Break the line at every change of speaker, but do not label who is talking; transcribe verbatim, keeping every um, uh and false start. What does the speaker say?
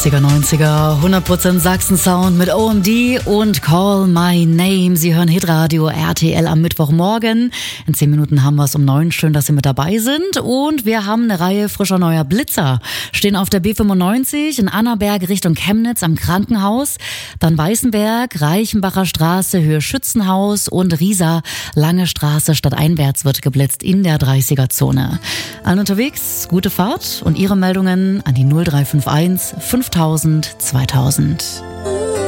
achtziger, neunziger, hundert Prozent Sachsen-Sound mit O M D und Call My Name. Sie hören Hitradio R T L am Mittwochmorgen. In zehn Minuten haben wir es um neun. Schön, dass Sie mit dabei sind. Und wir haben eine Reihe frischer neuer Blitzer. Stehen auf der B fünfundneunzig in Annaberg Richtung Chemnitz am Krankenhaus. Dann Weißenberg, Reichenbacher Straße, Höhe Schützenhaus und Riesa, Lange Straße stadteinwärts wird geblitzt in der dreißiger-Zone. Allen unterwegs, gute Fahrt und Ihre Meldungen an die null drei fünf eins fünftausend zweitausend.